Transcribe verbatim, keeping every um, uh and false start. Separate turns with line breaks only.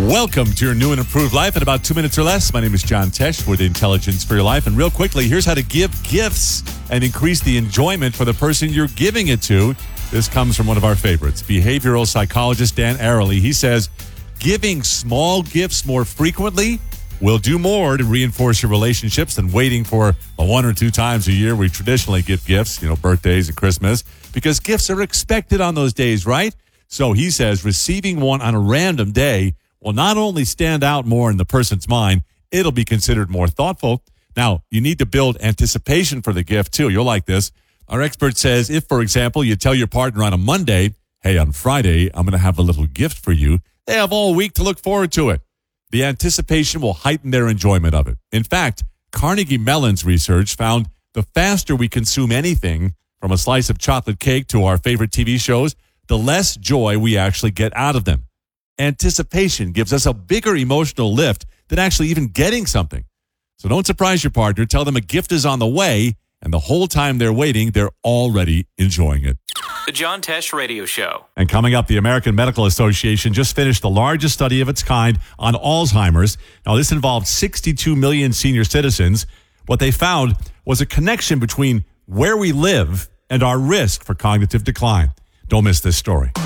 Welcome to your new and improved life in about two minutes or less. My name is John Tesh with Intelligence for Your Life. And real quickly, here's how to give gifts and increase the enjoyment for the person you're giving it to. This comes from one of our favorites, behavioral psychologist Dan Ariely. He says, giving small gifts more frequently will do more to reinforce your relationships than waiting for a one or two times a year we traditionally give gifts, you know, birthdays and Christmas, because gifts are expected on those days, right? So he says receiving one on a random day will not only stand out more in the person's mind, it'll be considered more thoughtful. Now, you need to build anticipation for the gift, too. You'll like this. Our expert says if, for example, you tell your partner on a Monday, hey, on Friday, I'm going to have a little gift for you, they have all week to look forward to it. The anticipation will heighten their enjoyment of it. In fact, Carnegie Mellon's research found the faster we consume anything, from a slice of chocolate cake to our favorite T V shows, the less joy we actually get out of them. Anticipation gives us a bigger emotional lift than actually even getting something. So don't surprise your partner. Tell them a gift is on the way, and the whole time they're waiting, they're already enjoying it.
The John Tesh Radio Show.
And coming up, the American Medical Association just finished the largest study of its kind on Alzheimer's. Now, this involved sixty-two million senior citizens. What they found was a connection between where we live and our risk for cognitive decline. Don't miss this story.